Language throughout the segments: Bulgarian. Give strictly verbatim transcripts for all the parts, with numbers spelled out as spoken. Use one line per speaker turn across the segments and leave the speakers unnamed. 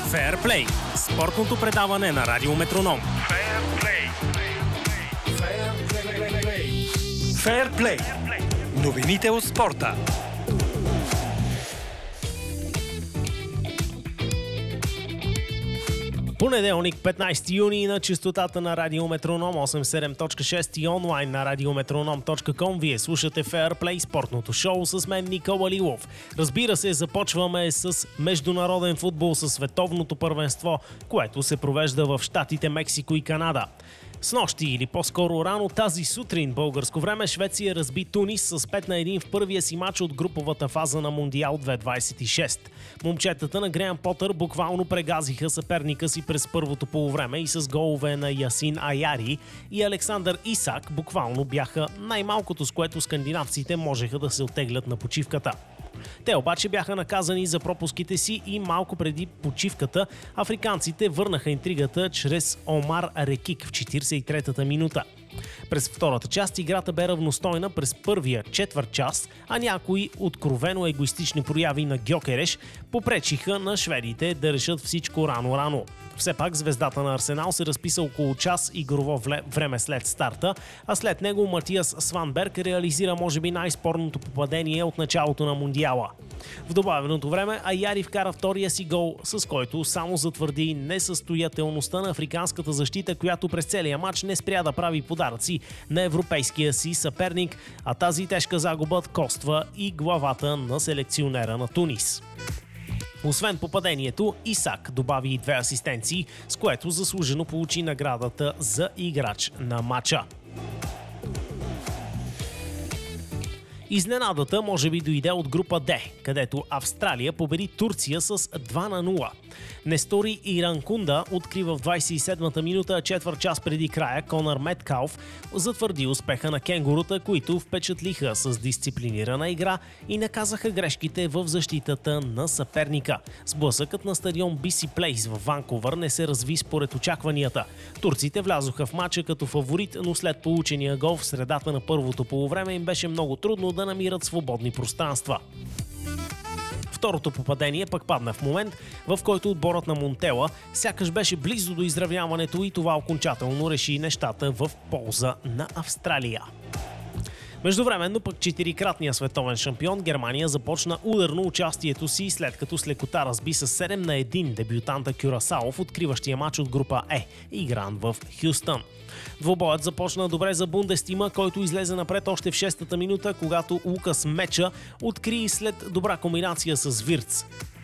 Феърплей – спортното предаване на Радио Метроном. Феърплей. Новините от спорта. Понеделник, петнайсети юни, на честотата на Радио Метроном осемдесет и седем точка шест и онлайн на радиометроном точка ком. Вие слушате Феърплей, спортното шоу с мен Никола Лилов. Разбира се, започваме с международен футбол, със световното първенство, което се провежда в щатите Мексико и Канада. Снощи, или по-скоро рано тази сутрин българско време, Швеция разби Тунис с пет на едно в първия си мач от груповата фаза на Мондиал две хиляди двайсет и шест. Момчетата на Греъм Потър буквално прегазиха съперника си през първото полувреме и с голове на Ясин Аяри и Александър Исак буквално бяха най-малкото, с което скандинавците можеха да се оттеглят на почивката. Те обаче бяха наказани за пропуските си и малко преди почивката африканците върнаха интригата чрез Омар Рекик в четирийсет и третата минута. През втората част играта бе равностойна през първия четвърт час, а някои откровено егоистични прояви на Гьокереш попречиха на шведите да решат всичко рано-рано. Все пак звездата на Арсенал се разписа около час игрово време след старта, а след него Матиас Сванберг реализира може би най-спорното попадение от началото на Мондиала. В добавеното време Аяри вкара втория си гол, с който само затвърди несъстоятелността на африканската защита, която през целия матч не спря да прави подаръци на европейския си съперник, а тази тежка загуба коства и главата на селекционера на Тунис. Освен попадението, Исак добави и две асистенции, с което заслужено получи наградата за играч на матча. Изненадата може би дойде от група Д, където Австралия победи Турция с два на нула. Нестори Иранкунда открива в двайсет и седмата минута, четвърт час преди края Конър Меткалф затвърди успеха на кенгурута, които впечатлиха с дисциплинирана игра и наказаха грешките в защитата на съперника. Сблъсъкът на стадион Би Си Плейс в Ванкувър не се разви според очакванията. Турците влязоха в матча като фаворит, но след получения гол в средата на първото полувреме им беше много трудно да намират свободни пространства. Второто попадение пък падна в момент, в който отборът на Монтела сякаш беше близо до изравняването и това окончателно реши нещата в полза на Австралия. Междувременно пък четирикратният световен шампион Германия започна ударно участието си, след като с лекота разби с седем на едно дебютанта Кюрасао в откриващия матч от група Е, игран в Хюстън. Двобоят започна добре за Бундестима, който излезе напред още в шестата минута, когато Лукас Меча откри след добра комбинация с Вирц.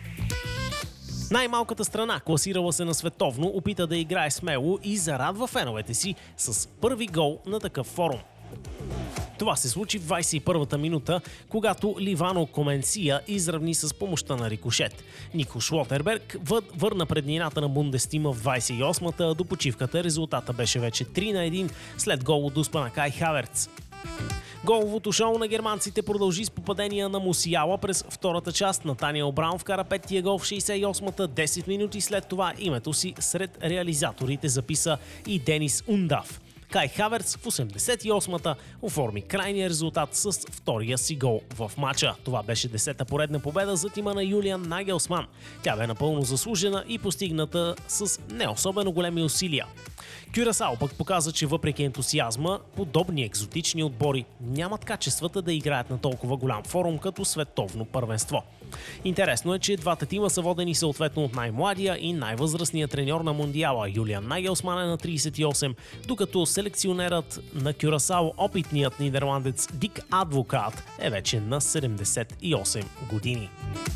Най-малката страна, класирала се на световно, опита да играе смело и зарадва феновете си с първи гол на такъв форум. Това се случи в двайсет и първата минута, когато Ливано Коменсия изравни с помощта на рикошет. Нико Шлотерберг върна преднината на Бундестима в двайсет и осмата, а до почивката резултата беше вече три на едно след гол от успа на Кай Хаверц. Головото шоу на германците продължи с попадения на Мусиала през втората част. Натаниел Браун вкара петия гол в шейсет и осмата, десет минути след това името си сред реализаторите записа и Денис Ундав. Кай Хаверц в осемдесет и осмата оформи крайния резултат с втория си гол в матча. Това беше десета поредна победа за тима на Юлиан Нагелсман. Тя бе напълно заслужена и постигната с не особено големи усилия. Кюрасао пък показа, че въпреки ентусиазма, подобни екзотични отбори нямат качествата да играят на толкова голям форум като световно първенство. Интересно е, че двата тима са водени съответно от най-младия и най-възрастния треньор на Мондиала Юлиан Нагелсман е на трийсет и осем, докато селекционерът на Кюрасао, опитният нидерландец Дик Адвокат, е вече на седемдесет и осем години.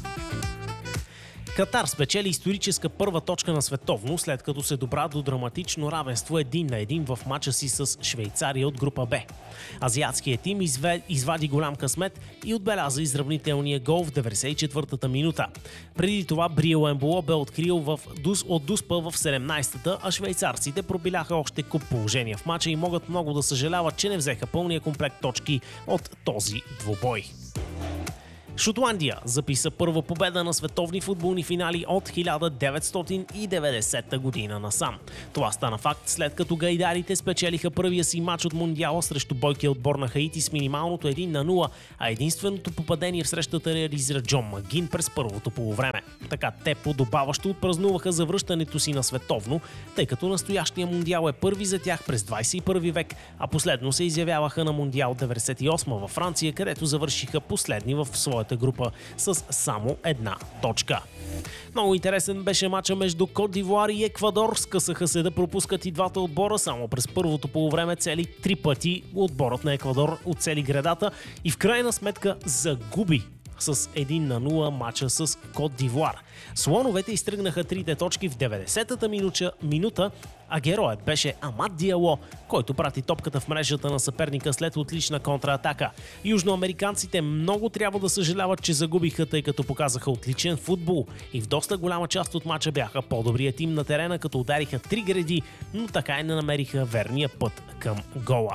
Катар спечели историческа първа точка на световно, след като се добра до драматично равенство един на един в мача си с Швейцария от група Б. Азиатският тим изве, извади голям късмет и отбеляза изравнителния гол в деветдесет и четвъртата минута. Преди това Бриел Емболо бе открил в Дус, от Дуспа в седемнайсетата, а швейцарците пробиляха още куп положения в мача и могат много да съжаляват, че не взеха пълния комплект точки от този двубой. Шотландия записа първа победа на световни футболни финали от хиляда деветстотин и деветдесета година насам. Това стана факт след като гайдарите спечелиха първия си матч от Мондиала срещу бойкия отбор на Хаити с минималното едно на нула, а единственото попадение в срещата реализира Джон Магин през първото полувреме. Така те подобаващо отпразнуваха завръщането си на световно, тъй като настоящия Мондиал е първи за тях през двадесет и първи век, а последно се изявяваха на Мондиал деветдесет и осма във Франция, където завършиха последни в своята група с само една точка. Много интересен беше мача между Кот д'Ивуар и Еквадор. Скъсаха се да пропускат и двата отбора. Само през първото полувреме цели три пъти отборът на Еквадор оцели гредата и в крайна сметка загуби с едно на нула мача с Кот д'Ивуар. Слоновете изтръгнаха трите точки в деветдесетата минута, а героят беше Амад Диало, който прати топката в мрежата на съперника след отлична контратака. Южноамериканците много трябва да съжаляват, че загубиха, тъй като показаха отличен футбол и в доста голяма част от мача бяха по-добрият тим на терена, като удариха три греди, но така и не намериха верния път към гола.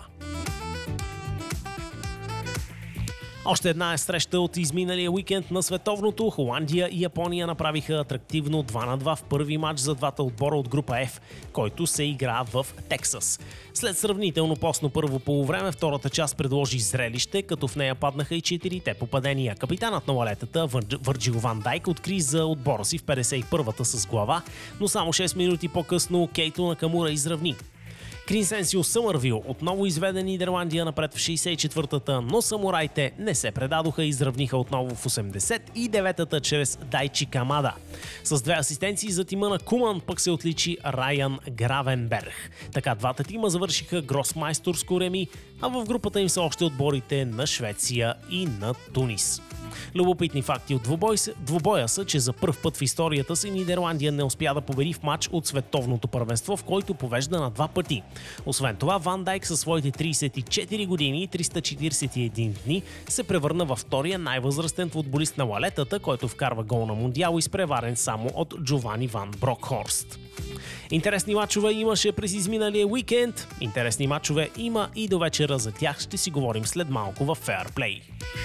Още една е среща от изминалия уикенд на световното. Холандия и Япония направиха атрактивно два на два в първи матч за двата отбора от група F, който се игра в Тексас. След сравнително постно първо полувреме, втората част предложи зрелище, като в нея паднаха и четирите попадения. Капитанът на лалетата Върджил Ван Дайк откри за отбора си в петдесет и първата с глава, но само шест минути по-късно Кейто Накамура изравни. Кринсенсио Съмървил отново изведе Нидерландия напред в шейсет и четвъртата, но самураите не се предадоха и изравниха отново в осемдесет и деветата чрез Дайчи Камада. С две асистенции за тима на Куман пък се отличи Райан Гравенберг. Така двата тима завършиха гросмайсторско реми, а в групата им са още отборите на Швеция и на Тунис. Любопитни факти от двубой, двубоя са, че за пръв път в историята си Нидерландия не успя да победи в матч от световното първенство, в който повежда на два пъти. Освен това, Ван Дайк със своите тридесет и четири години и триста четиридесет и един дни се превърна във втория най-възрастен футболист на лалетата, който вкарва гол на Мондиал, изпреварен само от Джовани Ван Брокхорст. Интересни мачове имаше през изминалия уикенд. Интересни мачове има и до вечера, за тях ще си говорим след малко във Fair Play.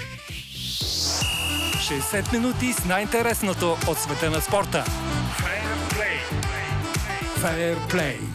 шейсет минути с най-интересното от света на спорта. Fair Play. Fair Play.